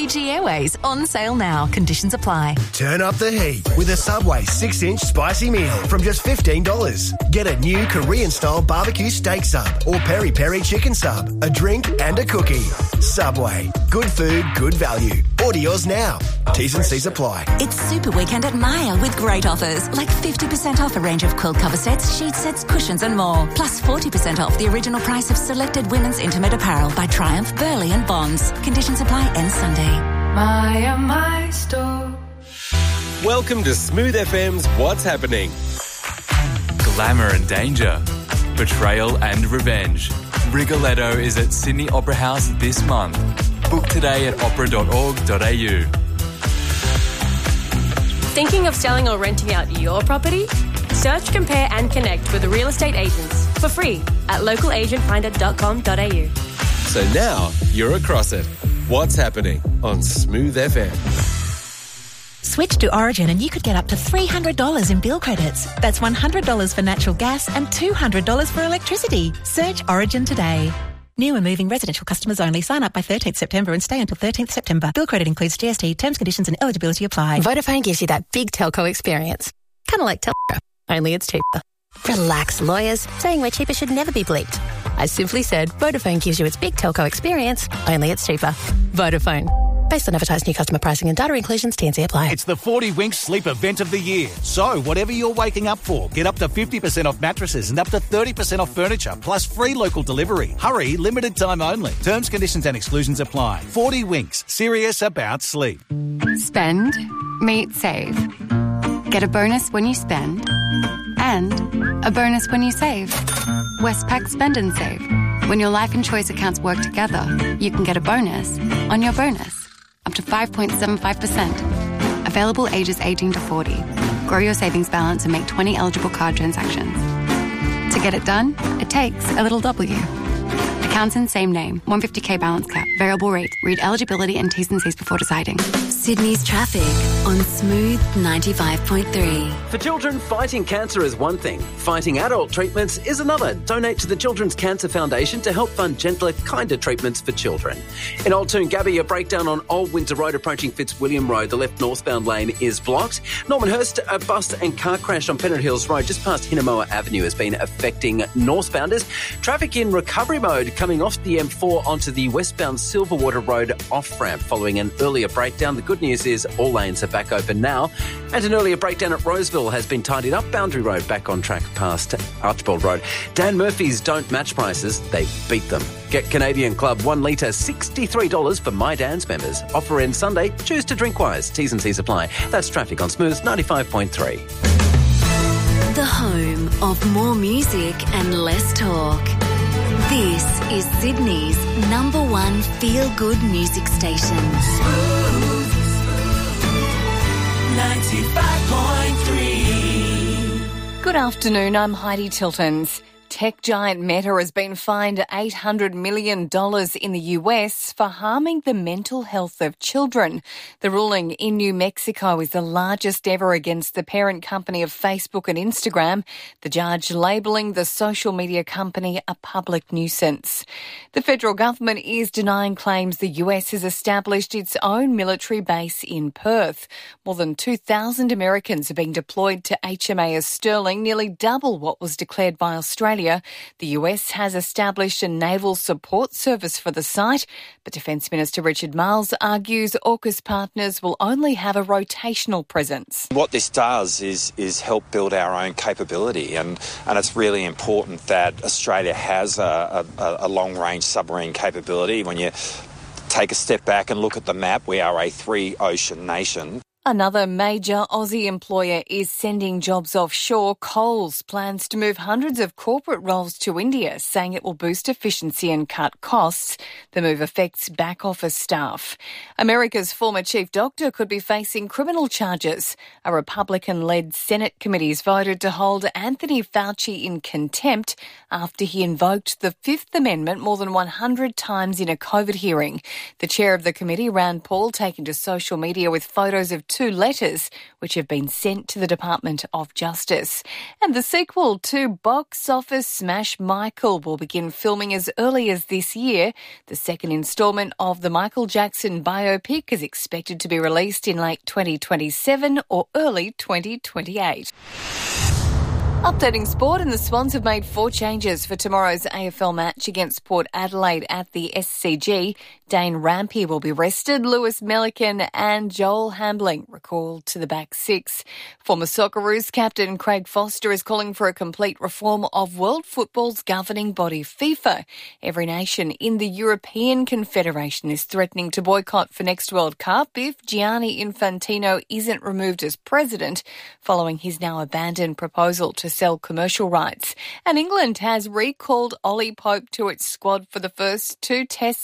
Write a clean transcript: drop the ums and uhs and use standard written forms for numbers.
Fiji Airways on sale now. Conditions apply. Turn up the heat with a Subway 6-inch spicy meal from just $15. Get a new Korean-style barbecue steak sub or peri-peri chicken sub, a drink and a cookie. Subway. Good food, good value. Order yours now. T's and C's apply. It's Super Weekend at Maya with great offers, like 50% off a range of quilt cover sets, sheet sets, cushions and more. Plus 40% off the original price of selected women's intimate apparel by Triumph, Burley and Bonds. Conditions apply end Sunday. Maya, my store. Welcome to Smooth FM's What's Happening. Glamour and danger. Betrayal and revenge. Rigoletto is at Sydney Opera House this month. Book today at opera.org.au. Thinking of selling or renting out your property? Search, compare and connect with real estate agents for free at localagentfinder.com.au. So now you're across it. What's Happening on Smooth FM. Switch to Origin and you could get up to $300 in bill credits. That's $100 for natural gas and $200 for electricity. Search Origin today. New and moving residential customers only. Sign up by 13th September and stay until 13th September. Bill credit includes GST. Terms, conditions and eligibility apply. Vodafone gives you that big telco experience. Kind of like Telco, only it's cheaper. Relax, lawyers. Saying we're cheaper should never be bleeped. I simply said Vodafone gives you its big telco experience, only it's cheaper. Vodafone. Based on advertised new customer pricing and data inclusions, T&C apply. It's the 40 Winks Sleep Event of the Year. So, whatever you're waking up for, get up to 50% off mattresses and up to 30% off furniture, plus free local delivery. Hurry, limited time only. Terms, conditions and exclusions apply. 40 Winks, serious about sleep. Spend, meet, save. Get a bonus when you spend and a bonus when you save. Westpac Spend and Save. When your life and choice accounts work together, you can get a bonus on your bonus. Up to 5.75%. Available ages 18 to 40. Grow your savings balance and make 20 eligible card transactions. To get it done, it takes a little W. Accounts in same name. 150k balance cap. Variable rate. Read eligibility and T's and C's before deciding. Sydney's traffic on Smooth 95.3. For children, fighting cancer is one thing. Fighting adult treatments is another. Donate to the Children's Cancer Foundation to help fund gentler, kinder treatments for children. In Old Toongabbie, a breakdown on Old Windsor Road approaching Fitzwilliam Road. The left northbound lane is blocked. Normanhurst, a bus and car crash on Pennant Hills Road just past Hinnamoa Avenue has been affecting northbounders. Traffic in recovery mode coming off the M4 onto the westbound Silverwater Road off-ramp following an earlier breakdown. The good news is all lanes are back open now. And an earlier breakdown at Roseville has been tidied up. Boundary Road back on track past Archibald Road. Dan Murphy's don't match prices, they beat them. Get Canadian Club 1 litre, $63 for My Dan's members. Offer ends Sunday. Choose to drink wise. T's and C's apply. That's traffic on Smooth 95.3. The home of more music and less talk. This is Sydney's #1 feel-good music station. 95.3. Good afternoon, I'm Heidi Tiltons. Tech giant Meta has been fined $800 million in the US for harming the mental health of children. The ruling in New Mexico is the largest ever against the parent company of Facebook and Instagram, the judge labelling the social media company a public nuisance. The federal government is denying claims the US has established its own military base in Perth. More than 2,000 Americans are being deployed to HMAS Sterling, nearly double what was declared by Australia. The US has established a naval support service for the site, but Defence Minister Richard Marles argues AUKUS partners will only have a rotational presence. What this does is help build our own capability, and it's really important that Australia has a long-range submarine capability. When you take a step back and look at the map, we are a 3-ocean nation. Another major Aussie employer is sending jobs offshore. Coles plans to move hundreds of corporate roles to India, saying it will boost efficiency and cut costs. The move affects back-office staff. America's former chief doctor could be facing criminal charges. A Republican-led Senate committee has voted to hold Anthony Fauci in contempt after he invoked the Fifth Amendment more than 100 times in a COVID hearing. The chair of the committee, Rand Paul, taken to social media with photos of 2 letters which have been sent to the Department of Justice. And the sequel to box office smash Michael will begin filming as early as this year. The second instalment of the Michael Jackson biopic is expected to be released in late 2027 or early 2028. Updating sport, and the Swans have made 4 changes for tomorrow's AFL match against Port Adelaide at the SCG. Dane Rampe will be rested. Lewis Melican and Joel Hambling recalled to the back 6. Former Socceroos captain Craig Foster is calling for a complete reform of world football's governing body, FIFA. Every nation in the European Confederation is threatening to boycott for next World Cup if Gianni Infantino isn't removed as president, following his now abandoned proposal to sell commercial rights. And England has recalled Ollie Pope to its squad for the first 2 tests